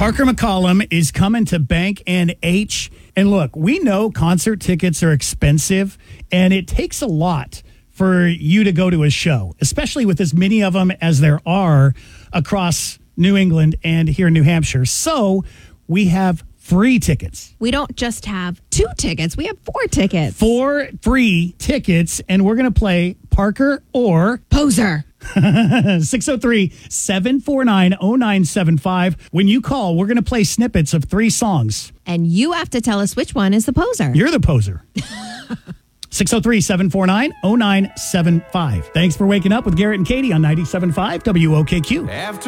Parker McCollum is coming to Bank and H. And look, we know concert tickets are expensive, and it takes a lot for you to go to a show, especially with as many of them as there are across New England and here in New Hampshire. So we have free tickets. We don't just have 2 tickets. We have 4 tickets. 4 free tickets, and we're going to play Parker or Poser. 603-749-0975. When you call, we're going to play snippets of 3 songs. And you have to tell us which one is the poser. You're the poser. 603-749-0975. Thanks for waking up with Garrett and Katie on 97.5 WOKQ.